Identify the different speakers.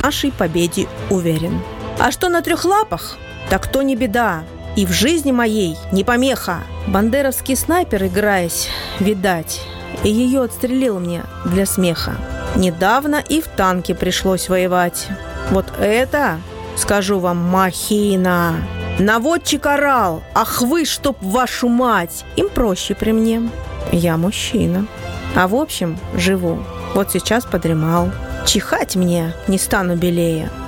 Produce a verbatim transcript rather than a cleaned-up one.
Speaker 1: нашей победе уверен. А что на трех лапах, так то не беда. И в жизни моей не помеха. Бандеровский снайпер, играясь, видать, и ее отстрелил мне для смеха. Недавно и в танке пришлось воевать. Вот это, скажу вам, махина. Наводчик орал: ах вы, чтоб вашу мать! Им проще при мне. Я мужчина. А в общем, живу. Вот сейчас подремал. Чихать мне не стану белее.